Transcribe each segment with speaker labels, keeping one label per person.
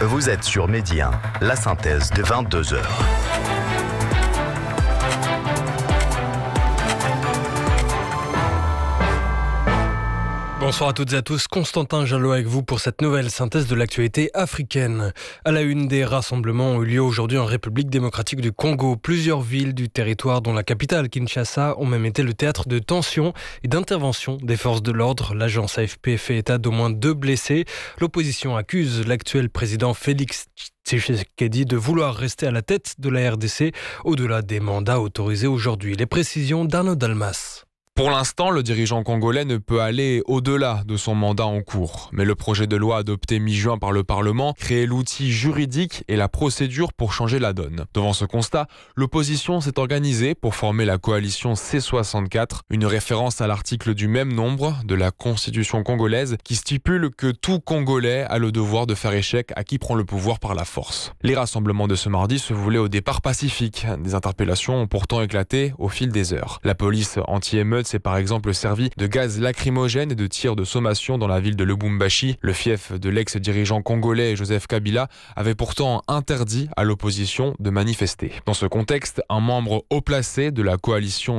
Speaker 1: Vous êtes sur Midi 1, la synthèse de 22h.
Speaker 2: Bonsoir à toutes et à tous, Constantin Jalot avec vous pour cette nouvelle synthèse de l'actualité africaine. À la une, des rassemblements ont eu lieu aujourd'hui en République démocratique du Congo. Plusieurs villes du territoire, dont la capitale Kinshasa, ont même été le théâtre de tensions et d'interventions des forces de l'ordre. L'agence AFP fait état d'au moins 2 blessés. L'opposition accuse l'actuel président Félix Tshisekedi de vouloir rester à la tête de la RDC au-delà des mandats autorisés aujourd'hui. Les précisions d'Arnaud Dalmas.
Speaker 3: Pour l'instant, le dirigeant congolais ne peut aller au-delà de son mandat en cours. Mais le projet de loi adopté mi-juin par le Parlement crée l'outil juridique et la procédure pour changer la donne. Devant ce constat, l'opposition s'est organisée pour former la coalition C64, une référence à l'article du même nombre de la Constitution congolaise qui stipule que tout Congolais a le devoir de faire échec à qui prend le pouvoir par la force. Les rassemblements de ce mardi se voulaient au départ pacifiques. Des interpellations ont pourtant éclaté au fil des heures. La police anti-émeute s'est par exemple servi de gaz lacrymogène et de tirs de sommation dans la ville de Lubumbashi. Le fief de l'ex-dirigeant congolais Joseph Kabila avait pourtant interdit à l'opposition de manifester. Dans ce contexte, un membre haut placé de la coalition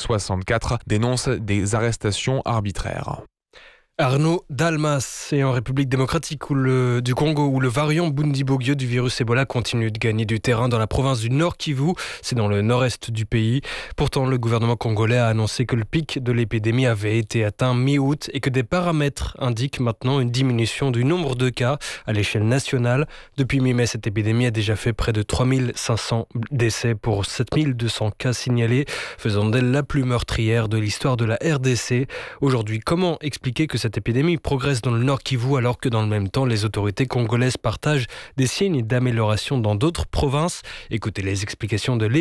Speaker 3: C64 dénonce des arrestations arbitraires.
Speaker 2: Arnaud Dalmas. Et en République démocratique du Congo, où le variant Bundibugyo du virus Ebola continue de gagner du terrain dans la province du Nord Kivu, c'est dans le nord-est du pays. Pourtant, le gouvernement congolais a annoncé que le pic de l'épidémie avait été atteint mi-août et que des paramètres indiquent maintenant une diminution du nombre de cas à l'échelle nationale. Depuis mi-mai, cette épidémie a déjà fait près de 3500 décès pour 7200 cas signalés, faisant d'elle la plus meurtrière de l'histoire de la RDC. Aujourd'hui, comment expliquer que cette épidémie progresse dans le Nord Kivu alors que dans le même temps, les autorités congolaises partagent des signes d'amélioration dans d'autres provinces? Écoutez les explications de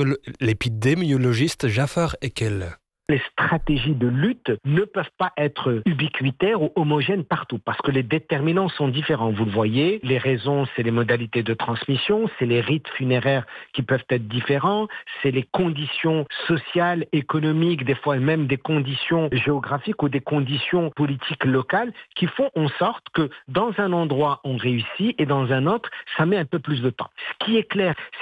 Speaker 2: l'épidémiologiste Jafar Ekel.
Speaker 4: Les stratégies de lutte ne peuvent pas être ubiquitaires ou homogènes partout parce que les déterminants sont différents. Vous le voyez, les raisons, c'est les modalités de transmission, c'est les rites funéraires qui peuvent être différents, c'est les conditions sociales, économiques, des fois même des conditions géographiques ou des conditions politiques locales qui font en sorte que dans un endroit, on réussit et dans un autre, ça met un peu plus de temps. Ce qui est clair,